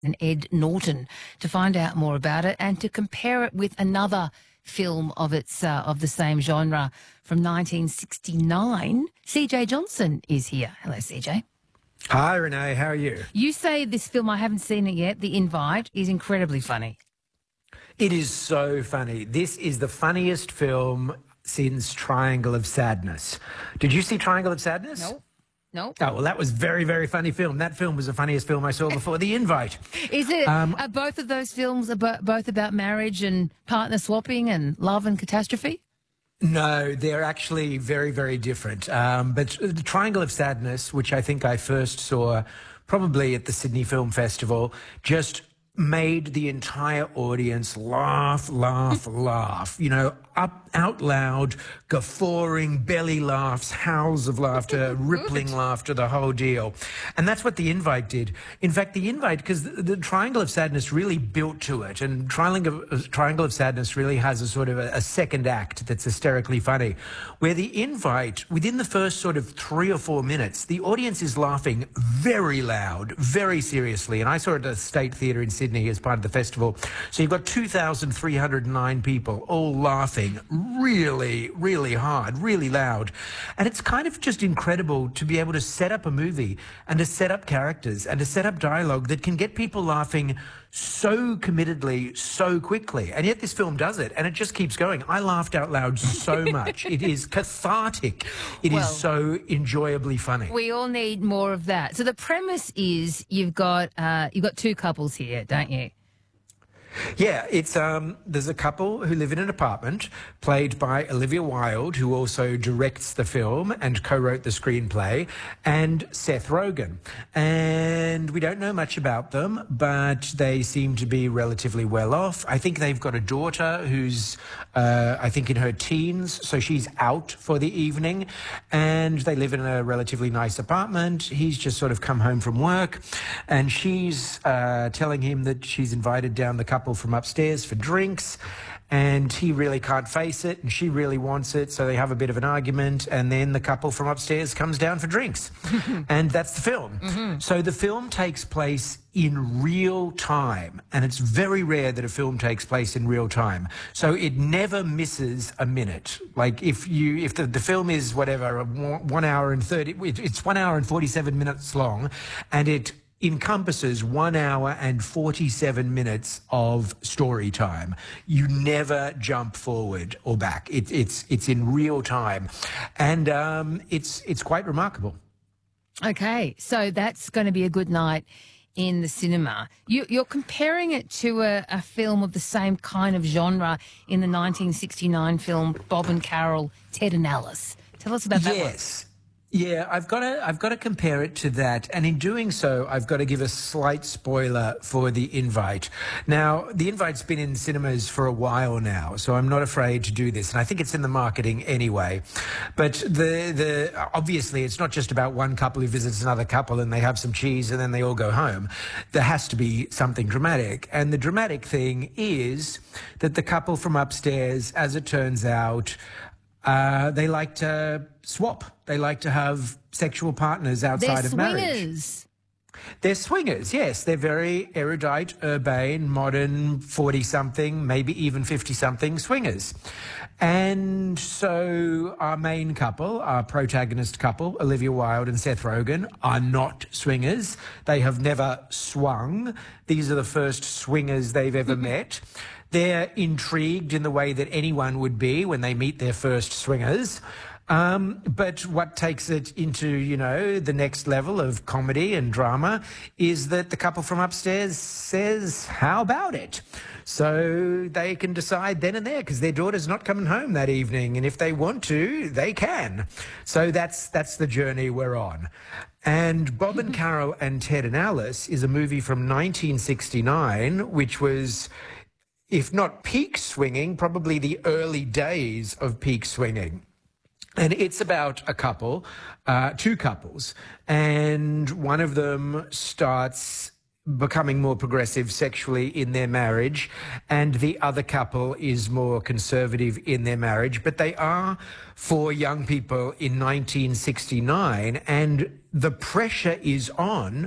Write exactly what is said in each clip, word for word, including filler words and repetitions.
and Ed Norton to find out more about it and to compare it with another film of its uh, of the same genre from nineteen sixty-nine. C J Johnson is here. Hello, C J. Hi, Renee. How are you? You say this film, I haven't seen it yet, The Invite, is incredibly funny. It is so funny. This is the funniest film since Triangle of Sadness. Did you see Triangle of Sadness? No. No. Oh, well, that was very, very funny film. That film was the funniest film I saw before The Invite. Is it? Um, are both of those films about, both about marriage and partner swapping and love and catastrophe? No, they're actually very, very different. Um, but the Triangle of Sadness, which I think I first saw probably at the Sydney Film Festival, just made the entire audience laugh, laugh, laugh. You know, up, out loud, guffawing, belly laughs, howls of laughter, rippling laughter, the whole deal. And that's what The Invite did. In fact, The Invite, because the, the Triangle of Sadness really built to it, and Triangle of, Triangle of Sadness really has a sort of a, a second act that's hysterically funny, where The Invite, within the first sort of three or four minutes, the audience is laughing very loud, very seriously. And I saw it at the State Theatre in Sydney as part of the festival. So you've got two thousand three hundred nine people all laughing really, really hard, really loud. And it's kind of just incredible to be able to set up a movie and to set up characters and to set up dialogue that can get people laughing so committedly, so quickly. And yet this film does it, and it just keeps going. I laughed out loud so much. It is cathartic. It Well, is so enjoyably funny. We all need more of that. So the premise is you've got uh, you've got two couples here, don't you? Yeah, it's um. There's a couple who live in an apartment, played by Olivia Wilde, who also directs the film and co-wrote the screenplay, and Seth Rogen. And we don't know much about them, but they seem to be relatively well off. I think they've got a daughter who's, uh, I think, in her teens, so she's out for the evening, and they live in a relatively nice apartment. He's just sort of come home from work, and she's uh, telling him that she's invited down the couple from upstairs for drinks, and he really can't face it, and she really wants it, so they have a bit of an argument, and then the couple from upstairs comes down for drinks. And that's the film. Mm-hmm. So the film takes place in real time, and it's very rare that a film takes place in real time. So it never misses a minute. Like if you, if the, the film is whatever, one hour and thirty, it's one hour and forty-seven minutes long, and it encompasses one hour and forty-seven minutes of story time. You never jump forward or back. It, it's it's in real time, and um, it's it's quite remarkable. Okay, so that's going to be a good night in the cinema. You, you're comparing it to a, a film of the same kind of genre in the nineteen sixty-nine film Bob and Carol, Ted and Alice. Tell us about that one. Yes. Yeah, I've got to I've got to compare it to that, and in doing so, I've got to give a slight spoiler for The Invite. Now, The Invite's been in cinemas for a while now, so I'm not afraid to do this, and I think it's in the marketing anyway. But the the obviously, it's not just about one couple who visits another couple and they have some cheese and then they all go home. There has to be something dramatic, and the dramatic thing is that the couple from upstairs, as it turns out, Uh, they like to swap. They like to have sexual partners outside They're of marriage. swingers. They're swingers, yes. They're very erudite, urbane, modern, forty-something, maybe even fifty-something swingers. And so our main couple, our protagonist couple, Olivia Wilde and Seth Rogen, are not swingers. They have never swung. These are the first swingers they've ever met. They're intrigued in the way that anyone would be when they meet their first swingers. Um, but what takes it into, you know, the next level of comedy and drama is that the couple from upstairs says, how about it? So they can decide then and there, because their daughter's not coming home that evening, and if they want to, they can. So that's that's the journey we're on. And Bob and Carol and Ted and Alice is a movie from nineteen sixty-nine, which was, if not peak swinging, probably the early days of peak swinging. And it's about a couple, uh, two couples, and one of them starts becoming more progressive sexually in their marriage, and the other couple is more conservative in their marriage. But they are four young people in nineteen sixty-nine, and the pressure is on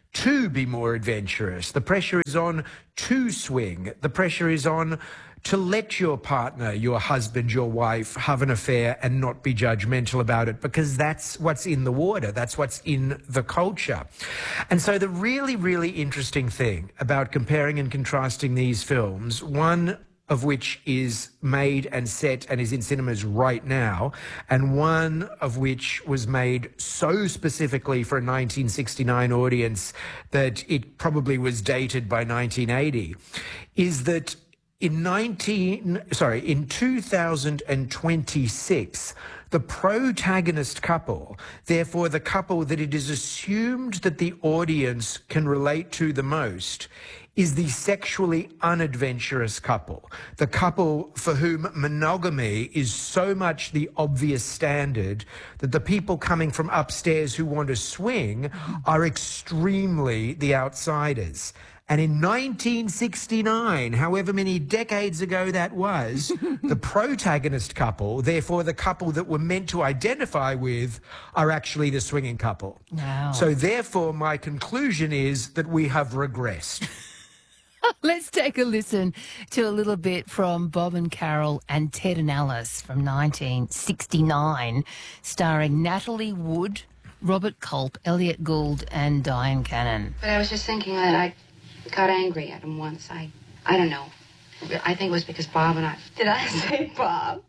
to be more adventurous. The pressure is on to swing. The pressure is on to let your partner, your husband, your wife have an affair and not be judgmental about it, because that's what's in the water. That's what's in the culture. And so the really, really interesting thing about comparing and contrasting these films, one of which is made and set and is in cinemas right now, and one of which was made so specifically for a nineteen sixty-nine audience that it probably was dated by nineteen eighty, is that in nineteen sorry in two thousand twenty-six, the protagonist couple, therefore the couple that it is assumed that the audience can relate to the most, is the sexually unadventurous couple, the couple for whom monogamy is so much the obvious standard that the people coming from upstairs who want to swing are extremely the outsiders. And in nineteen sixty-nine, however many decades ago that was, the protagonist couple, therefore the couple that we're meant to identify with, are actually the swinging couple. Wow. So therefore my conclusion is that we have regressed. Let's take a listen to a little bit from Bob and Carol and Ted and Alice from nineteen sixty-nine, starring Natalie Wood, Robert Culp, Elliot Gould and Diane Cannon. But I was just thinking that I got angry at him once. I, I don't know. I think it was because Bob and I... Did I say Bob?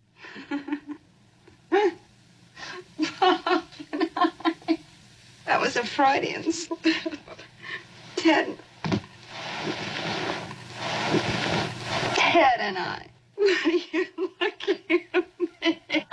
Bob and I... That was a Freudian slip. Ted... Ted and I. What are you looking at me?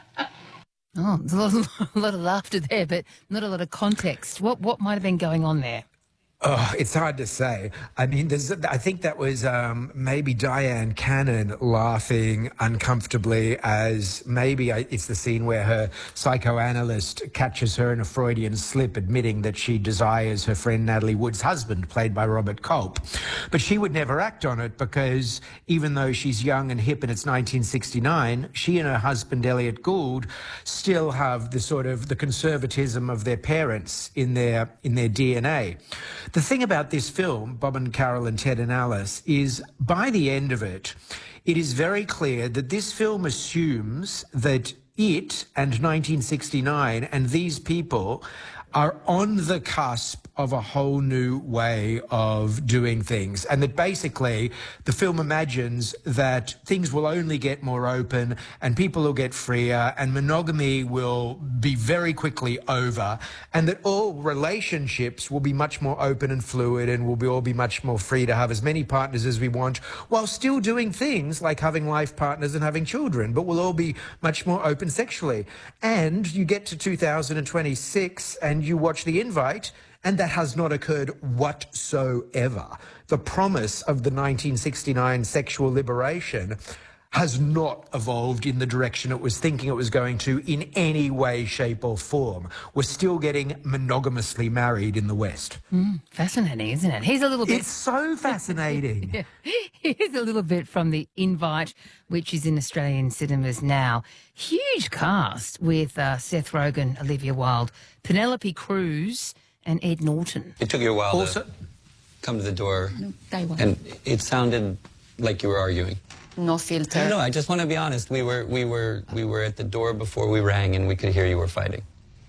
Oh, there's a lot, of, a lot of laughter there, but not a lot of context. What what might have been going on there? Oh, it's hard to say. I mean, there's, I think that was um, maybe Diane Cannon laughing uncomfortably as maybe I, it's the scene where her psychoanalyst catches her in a Freudian slip admitting that she desires her friend Natalie Wood's husband, played by Robert Culp. But she would never act on it because even though she's young and hip and it's nineteen sixty-nine, she and her husband, Elliot Gould, still have the sort of the conservatism of their parents in their, in their D N A. The thing about this film, Bob and Carol and Ted and Alice, is by the end of it, it is very clear that this film assumes that it and nineteen sixty-nine and these people are on the cusp of a whole new way of doing things. And that basically the film imagines that things will only get more open and people will get freer and monogamy will be very quickly over, and that all relationships will be much more open and fluid and will be all be much more free to have as many partners as we want while still doing things like having life partners and having children, but we'll all be much more open sexually. And you get to two thousand twenty-six and you watch The Invite, and that has not occurred whatsoever. The promise of the nineteen sixty-nine sexual liberation has not evolved in the direction it was thinking it was going to in any way, shape or form. We're still getting monogamously married in the West. Mm, fascinating, isn't it? Here's a little bit... It's so fascinating. Yeah. Here's a little bit from The Invite, which is in Australian cinemas now. Huge cast with uh, Seth Rogen, Olivia Wilde, Penelope Cruz and Ed Norton. It took you a while also, to come to the door, No, day one. and it sounded like you were arguing. No filter. No, no, I just want to be honest. We were, we were, we were at the door before we rang, and we could hear you were fighting.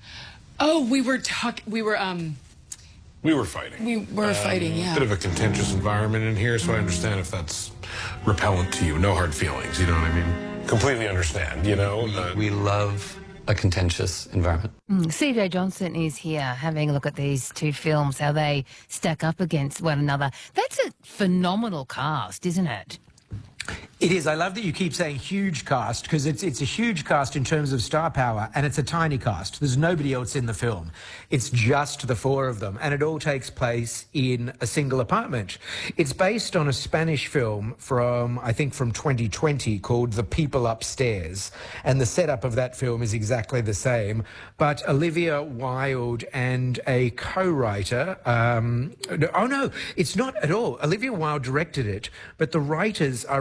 Oh, we were talking. We were um. We were fighting. We were fighting. Yeah. Bit of a contentious environment in here, so I understand if that's repellent to you. No hard feelings. You know what I mean? Completely understand. You know. Uh, We love a contentious environment. Mm, C J Johnson is here having a look at these two films, how they stack up against one another. That's a phenomenal cast, isn't it? It is. I love that you keep saying huge cast, because it's it's a huge cast in terms of star power, and it's a tiny cast. There's nobody else in the film. It's just the four of them, and it all takes place in a single apartment. It's based on a Spanish film from, I think, from twenty twenty called The People Upstairs, and the setup of that film is exactly the same, but Olivia Wilde and a co-writer, um, oh no, it's not at all. Olivia Wilde directed it, but the writers are Rashida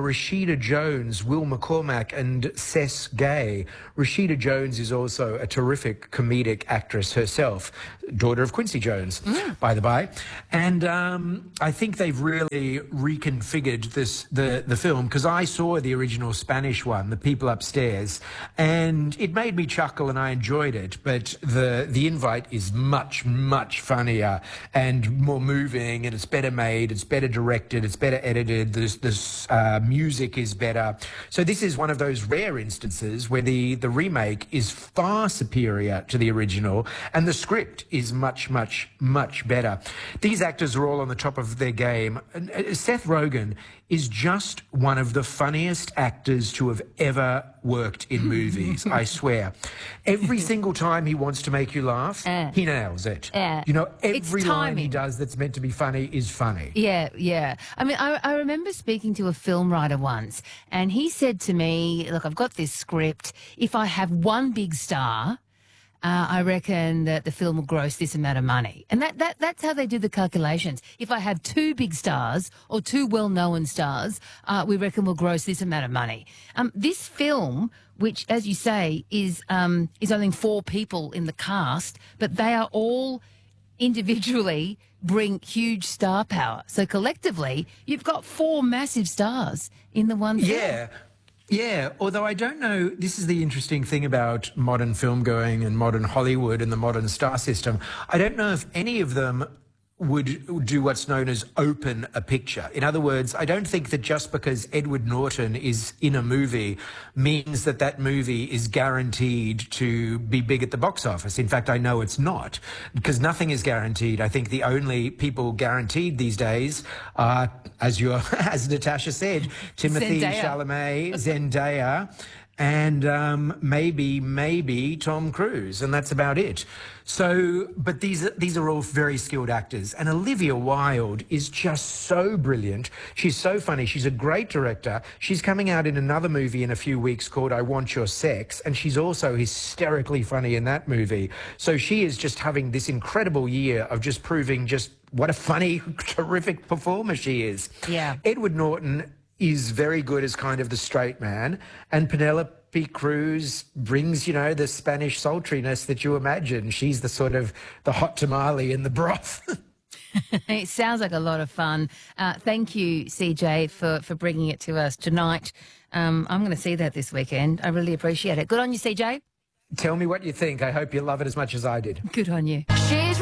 Rashida Jones, Will McCormack, and Cess Gay. Rashida Jones is also a terrific comedic actress herself, daughter of Quincy Jones, mm. by the by. And um, I think they've really reconfigured this the, the film, because I saw the original Spanish one, The People Upstairs, and it made me chuckle and I enjoyed it. But the, the Invite is much, much funnier and more moving, and it's better made, it's better directed, it's better edited, this, this uh, music is better. So this is one of those rare instances where the, the remake is far superior to the original, and the script is much, much, much better. These actors are all on the top of their game. Seth Rogen is just one of the funniest actors to have ever worked in movies, I swear. Every single time he wants to make you laugh, uh, he nails it. Uh, you know, every line he does that's meant to be funny is funny. Yeah, yeah. I mean, I, I remember speaking to a film writer once, and he said to me, look, I've got this script. If I have one big star, Uh, I reckon that the film will gross this amount of money. And that, that that's how they do the calculations. If I have two big stars or two well-known stars, uh, we reckon we'll gross this amount of money. Um, this film, which, as you say, is um, is only four people in the cast, but they are all individually bring huge star power. So collectively, you've got four massive stars in the one film. Yeah. Yeah, although I don't know, this is the interesting thing about modern film going and modern Hollywood and the modern star system. I don't know if any of them would do what's known as open a picture. In other words, I don't think that just because Edward Norton is in a movie means that that movie is guaranteed to be big at the box office. In fact, I know it's not, because nothing is guaranteed. I think the only people guaranteed these days are, as you as Natasha said, Timothy Zendaya. Chalamet, Zendaya, and um, maybe, maybe Tom Cruise, and that's about it. So, but these are, these are all very skilled actors, and Olivia Wilde is just so brilliant. She's so funny. She's a great director. She's coming out in another movie in a few weeks called I Want Your Sex, and she's also hysterically funny in that movie. So she is just having this incredible year of just proving just what a funny, terrific performer she is. Yeah. Edward Norton is very good as kind of the straight man, and Penelope Cruz brings, you know, the Spanish sultriness that you imagine. She's the sort of the hot tamale in the broth. It sounds like a lot of fun. Uh, thank you, C J, for, for bringing it to us tonight. Um, I'm going to see that this weekend. I really appreciate it. Good on you, C J. Tell me what you think. I hope you love it as much as I did. Good on you. She's